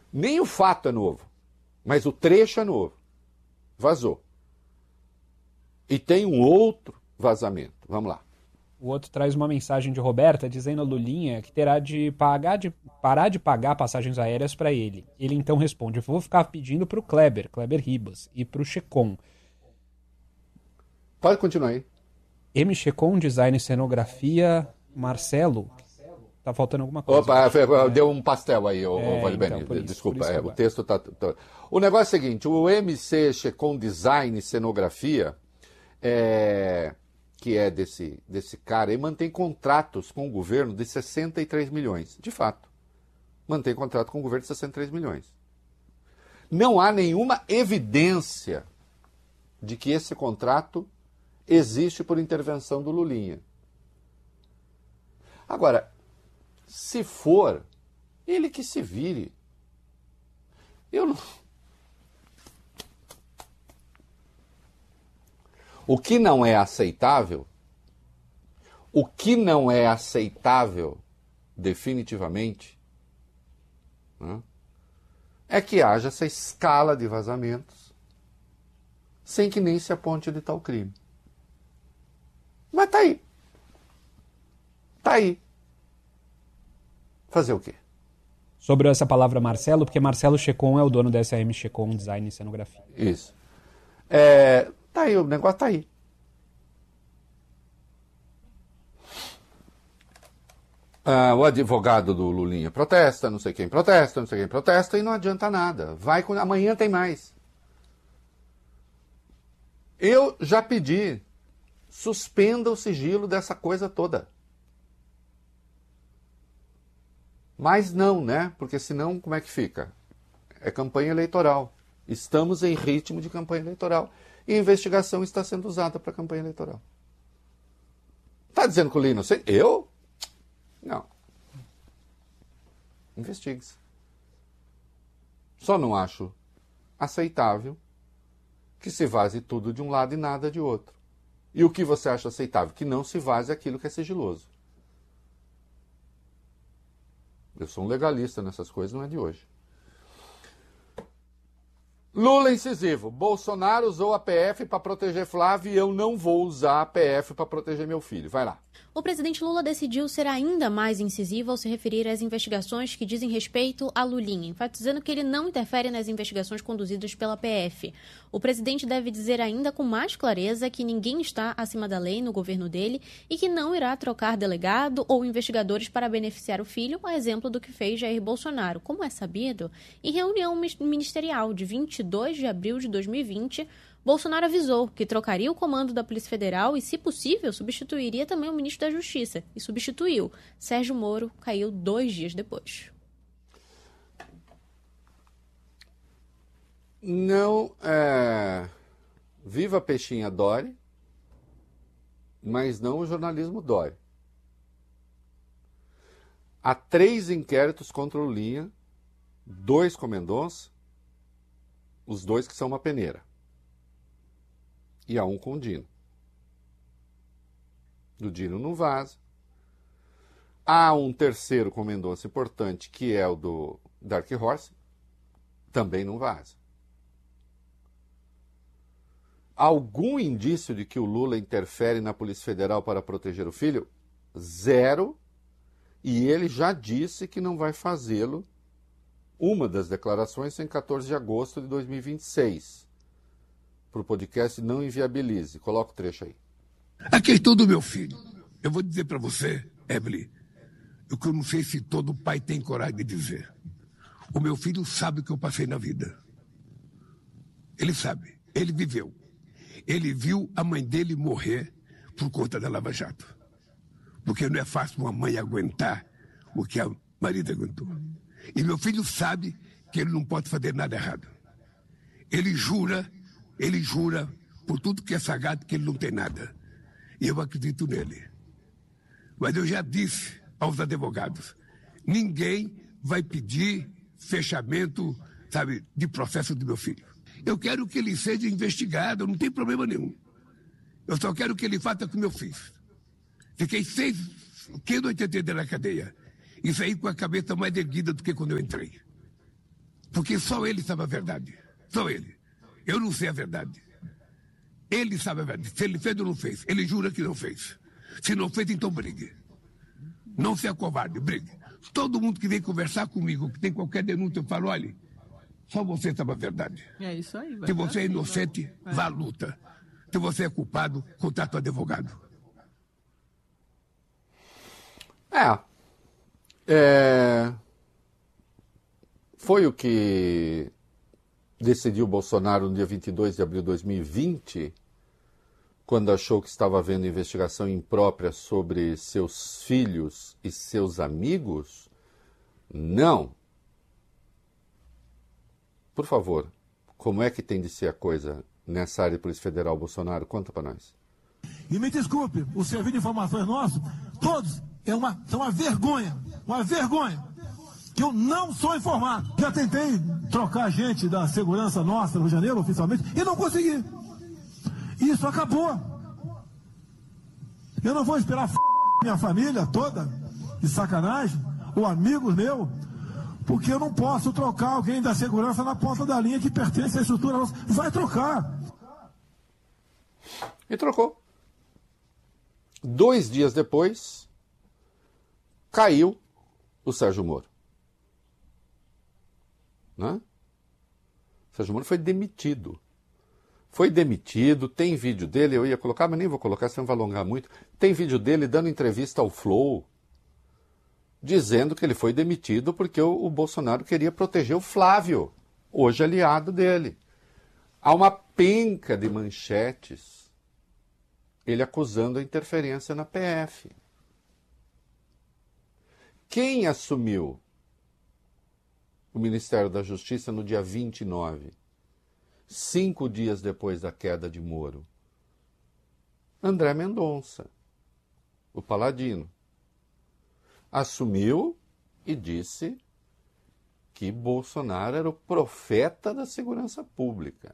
Nem o fato é novo, mas o trecho é novo. Vazou. E tem um outro vazamento. Vamos lá. O outro traz uma mensagem de Roberta dizendo a Lulinha que terá de parar de pagar passagens aéreas para ele. Ele então responde: eu vou ficar pedindo para o Kleber Ribas, e para o Checon. Pode continuar aí. M. Checon, design e cenografia, Marcelo. Tá faltando alguma coisa. Opa, deu um pastel aí, Valibeni. Então, desculpa, o texto tá... O negócio é o seguinte, o MC Checon Design e Cenografia, que é desse cara, ele mantém contratos com o governo de 63 milhões. De fato. Mantém contrato com o governo de 63 milhões. Não há nenhuma evidência de que esse contrato existe por intervenção do Lulinha. Agora, se for, ele que se vire. Eu não... O que não é aceitável, definitivamente, né, é que haja essa escala de vazamentos sem que nem se aponte de tal crime. Mas tá aí. Tá aí. Fazer o quê? Sobre essa palavra Marcelo, porque Marcelo Checon é o dono da SM Checon Design e Cenografia. Isso. Tá aí, o negócio tá aí. O advogado do Lulinha protesta, não sei quem protesta, e não adianta nada. Amanhã tem mais. Eu já pedi, suspenda o sigilo dessa coisa toda. Mas não, né? Porque senão, como é que fica? É campanha eleitoral. Estamos em ritmo de campanha eleitoral. E a investigação está sendo usada para campanha eleitoral. Está dizendo que o Lulinha não sei? Eu? Não. Investigue-se. Só não acho aceitável que se vaze tudo de um lado e nada de outro. E o que você acha aceitável? Que não se vaze aquilo que é sigiloso. Eu sou um legalista nessas coisas, não é de hoje. Lula incisivo. Bolsonaro usou a PF para proteger Flávio e eu não vou usar a PF para proteger meu filho. Vai lá. O presidente Lula decidiu ser ainda mais incisivo ao se referir às investigações que dizem respeito a Lulinha, enfatizando que ele não interfere nas investigações conduzidas pela PF. O presidente deve dizer ainda com mais clareza que ninguém está acima da lei no governo dele e que não irá trocar delegado ou investigadores para beneficiar o filho, a exemplo do que fez Jair Bolsonaro. Como é sabido, em reunião ministerial de 22 de abril de 2020, Bolsonaro avisou que trocaria o comando da Polícia Federal e, se possível, substituiria também o ministro da Justiça. E substituiu. Sérgio Moro caiu 2 dias depois. Não, viva a peixinha Dori, mas não o jornalismo Dori. Há 3 inquéritos contra o Lulinha, 2 com Mendonça, os 2 que são uma peneira. E há um com o Dino. Do Dino não vaza. Há um terceiro com Mendonça importante, que é o do Dark Horse. Também não vaza. Algum indício de que o Lula interfere na Polícia Federal para proteger o filho? 0. E ele já disse que não vai fazê-lo. Uma das declarações em 14 de agosto de 2026. Para o podcast Não Inviabilize. Coloca o trecho aí. A questão do meu filho. Eu vou dizer para você, Evelyn, o que eu não sei se todo pai tem coragem de dizer. O meu filho sabe o que eu passei na vida. Ele sabe. Ele viveu. Ele viu a mãe dele morrer por conta da Lava Jato. Porque não é fácil uma mãe aguentar o que a marido aguentou. E meu filho sabe que ele não pode fazer nada errado. Ele jura por tudo que é sagrado que ele não tem nada. E eu acredito nele. Mas eu já disse aos advogados, ninguém vai pedir fechamento, sabe, de processo do meu filho. Eu quero que ele seja investigado, não tem problema nenhum. Eu só quero que ele faça como eu fiz. Fiquei 580 dias na cadeia. E saí com a cabeça mais erguida do que quando eu entrei. Porque só ele sabe a verdade. Só ele. Eu não sei a verdade. Ele sabe a verdade. Se ele fez ou não fez. Ele jura que não fez. Se não fez, então brigue. Não seja covarde, brigue. Todo mundo que vem conversar comigo, que tem qualquer denúncia, eu falo, olha, só você sabe a verdade. É isso aí. Se você é inocente, vá à luta. Se você é culpado, contrate um advogado. Foi o que decidiu Bolsonaro no dia 22 de abril de 2020, quando achou que estava havendo investigação imprópria sobre seus filhos e seus amigos? Não. Por favor, como é que tem de ser a coisa nessa área de Polícia Federal, Bolsonaro? Conta para nós. E me desculpe, o serviço de informações nosso, todos, são uma vergonha, que eu não sou informado. Já tentei trocar gente da segurança nossa no Rio de Janeiro, oficialmente, e não consegui. Isso acabou. Eu não vou esperar minha família toda, de sacanagem, ou amigos meus, porque eu não posso trocar alguém da segurança na ponta da linha que pertence à estrutura nossa. Vai trocar. E trocou. 2 dias depois, caiu o Sérgio Moro. Né? O Sérgio Moro foi demitido. Tem vídeo dele, eu ia colocar, mas nem vou colocar, senão vai alongar muito. Tem vídeo dele dando entrevista ao Flow, dizendo que ele foi demitido porque o Bolsonaro queria proteger o Flávio, hoje aliado dele. Há uma penca de manchetes, ele acusando a interferência na PF. Quem assumiu o Ministério da Justiça no dia 29, 5 dias depois da queda de Moro? André Mendonça, o Paladino. Assumiu e disse que Bolsonaro era o profeta da segurança pública.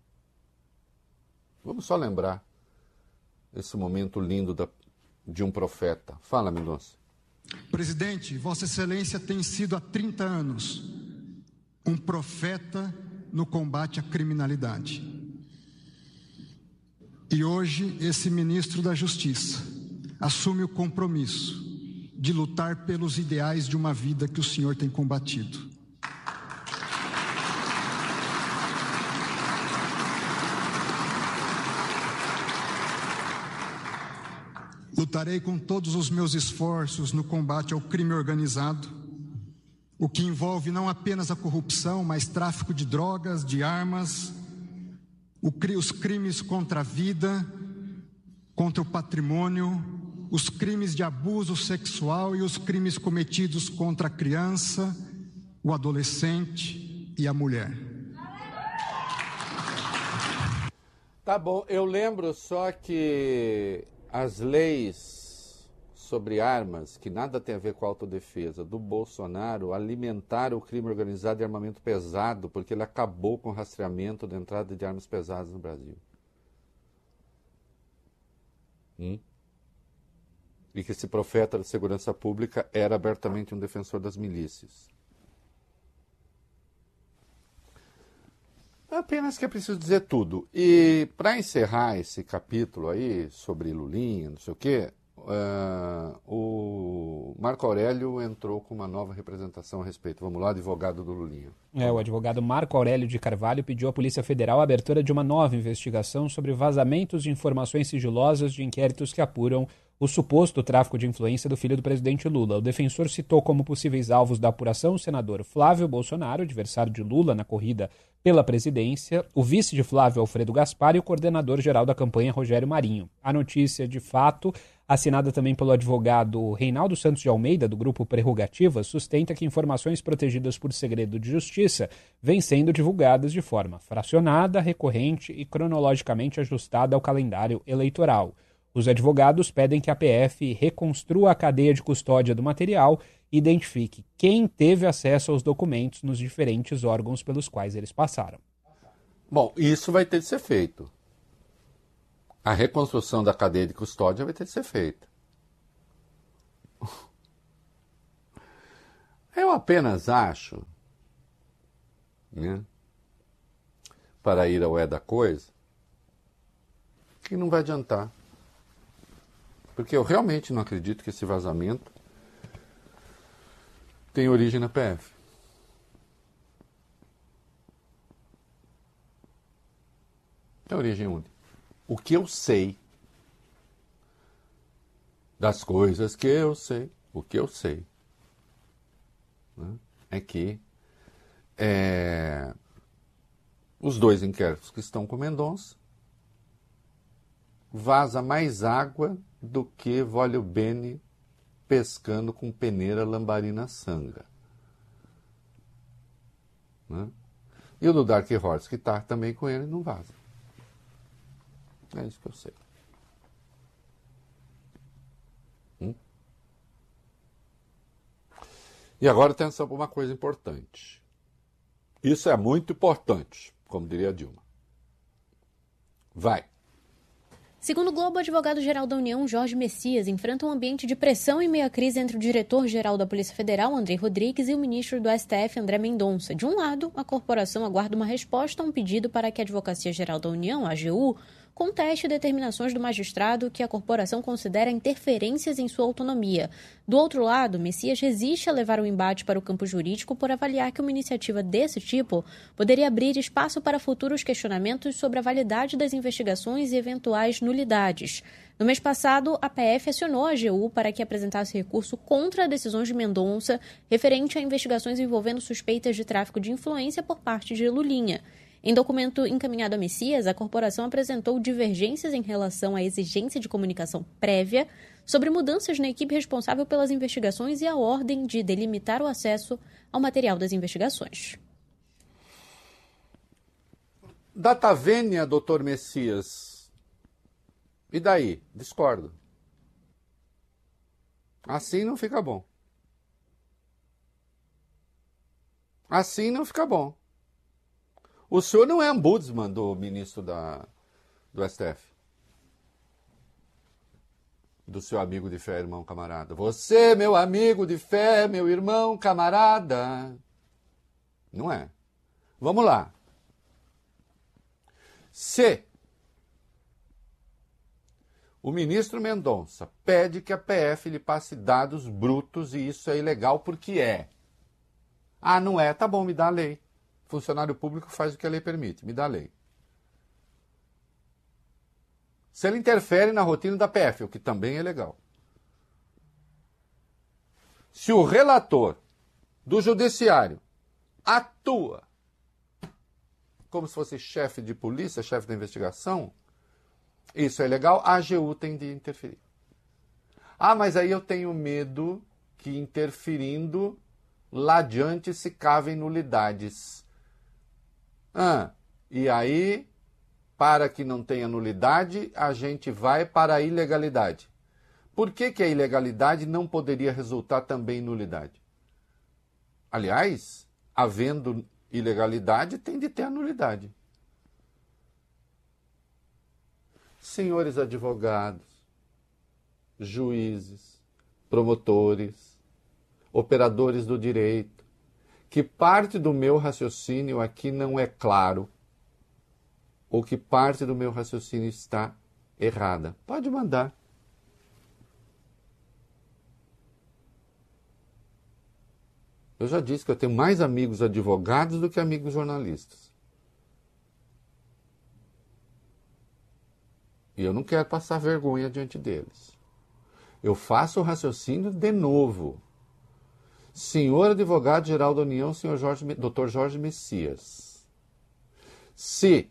Vamos só lembrar esse momento lindo de um profeta. Fala, Mendonça. Presidente, Vossa Excelência tem sido há 30 anos um profeta no combate à criminalidade. E hoje esse ministro da Justiça assume o compromisso de lutar pelos ideais de uma vida que o senhor tem combatido. Lutarei com todos os meus esforços no combate ao crime organizado, o que envolve não apenas a corrupção, mas tráfico de drogas, de armas, os crimes contra a vida, contra o patrimônio, os crimes de abuso sexual e os crimes cometidos contra a criança, o adolescente e a mulher. Tá bom, eu lembro só que as leis sobre armas, que nada tem a ver com a autodefesa, do Bolsonaro, alimentaram o crime organizado e armamento pesado, porque ele acabou com o rastreamento da entrada de armas pesadas no Brasil. E que esse profeta da segurança pública era abertamente um defensor das milícias. Apenas que é preciso dizer tudo. E para encerrar esse capítulo aí sobre Lulinha, não sei o quê, o Marco Aurélio entrou com uma nova representação a respeito. Vamos lá, advogado do Lulinha. O advogado Marco Aurélio de Carvalho pediu à Polícia Federal a abertura de uma nova investigação sobre vazamentos de informações sigilosas de inquéritos que apuram o suposto tráfico de influência do filho do presidente Lula. O defensor citou como possíveis alvos da apuração o senador Flávio Bolsonaro, adversário de Lula na corrida pela presidência, o vice de Flávio, Alfredo Gaspar, e o coordenador-geral da campanha, Rogério Marinho. A notícia, de fato, assinada também pelo advogado Reinaldo Santos de Almeida, do Grupo Prerrogativas, sustenta que informações protegidas por segredo de justiça vêm sendo divulgadas de forma fracionada, recorrente e cronologicamente ajustada ao calendário eleitoral. Os advogados pedem que a PF reconstrua a cadeia de custódia do material e identifique quem teve acesso aos documentos nos diferentes órgãos pelos quais eles passaram. Bom, isso vai ter de ser feito. A reconstrução da cadeia de custódia vai ter de ser feita. Eu apenas acho né, para ir ao é da coisa, que não vai adiantar. Porque eu realmente não acredito que esse vazamento tem origem na PF. Tem origem única. O que eu sei, das coisas que eu sei, o que eu sei, né, é que os dois inquéritos que estão com Mendonça vaza mais água do que Vólio Bene pescando com peneira lambarina sangra. Né? E o do Dark Horse, que está também com ele, não vaza. É isso que eu sei. E agora atenção para uma coisa importante. Isso é muito importante, como diria a Dilma. Vai. Segundo o Globo, o advogado-geral da União, Jorge Messias, enfrenta um ambiente de pressão em meio à crise entre o diretor-geral da Polícia Federal, Andrei Rodrigues, e o ministro do STF, André Mendonça. De um lado, a corporação aguarda uma resposta a um pedido para que a Advocacia-Geral da União, a AGU, conteste determinações do magistrado que a corporação considera interferências em sua autonomia. Do outro lado, Messias resiste a levar o embate para o campo jurídico por avaliar que uma iniciativa desse tipo poderia abrir espaço para futuros questionamentos sobre a validade das investigações e eventuais nulidades. No mês passado, a PF acionou a AGU para que apresentasse recurso contra decisões de Mendonça referente a investigações envolvendo suspeitas de tráfico de influência por parte de Lulinha. Em documento encaminhado a Messias, a corporação apresentou divergências em relação à exigência de comunicação prévia sobre mudanças na equipe responsável pelas investigações e a ordem de delimitar o acesso ao material das investigações. Data vênia, doutor Messias. E daí? Discordo. Assim não fica bom. Assim não fica bom. O senhor não é ombudsman do ministro do STF. Do seu amigo de fé, irmão, camarada. Você, meu amigo de fé, meu irmão, camarada. Não é. Vamos lá. Se o ministro Mendonça pede que a PF lhe passe dados brutos e isso é ilegal porque é. Ah, não é? Tá bom, me dá a lei. Funcionário público faz o que a lei permite, me dá a lei. Se ele interfere na rotina da PF, o que também é legal. Se o relator do judiciário atua como se fosse chefe de polícia, chefe da investigação, isso é legal, a AGU tem de interferir. Ah, mas aí eu tenho medo que interferindo lá adiante se cavem nulidades. E aí, para que não tenha nulidade, a gente vai para a ilegalidade. Por que a ilegalidade não poderia resultar também em nulidade? Aliás, havendo ilegalidade, tem de ter a nulidade. Senhores advogados, juízes, promotores, operadores do direito, que parte do meu raciocínio aqui não é claro, ou que parte do meu raciocínio está errada, pode mandar. Eu já disse que eu tenho mais amigos advogados do que amigos jornalistas. E eu não quero passar vergonha diante deles. Eu faço o raciocínio de novo. Senhor advogado-geral da União, Dr. Jorge Messias, se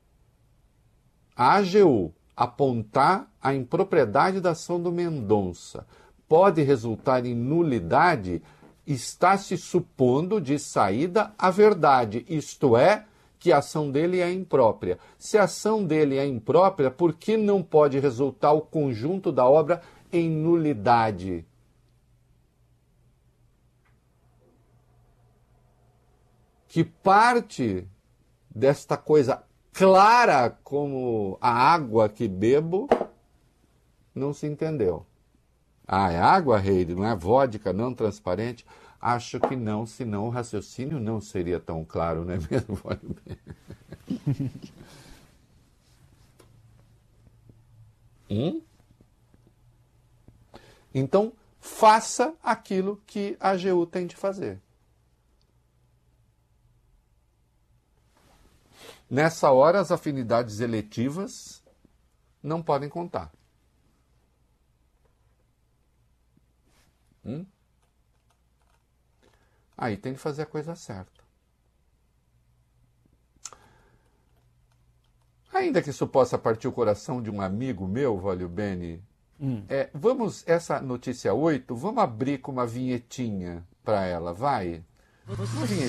a AGU apontar a impropriedade da ação do Mendonça pode resultar em nulidade, está se supondo de saída a verdade, isto é, que a ação dele é imprópria. Se a ação dele é imprópria, por que não pode resultar o conjunto da obra em nulidade? Que parte desta coisa clara como a água que bebo não se entendeu. Ah, é água, rei, não é vodka, não transparente. Acho que não, senão o raciocínio não seria tão claro, não é mesmo? Então, faça aquilo que a AGU tem de fazer. Nessa hora, as afinidades eletivas não podem contar. Aí tem que fazer a coisa certa. Ainda que isso possa partir o coração de um amigo meu, Valio Bene, essa notícia 8, vamos abrir com uma vinhetinha para ela, vai? Uma vinhetinha.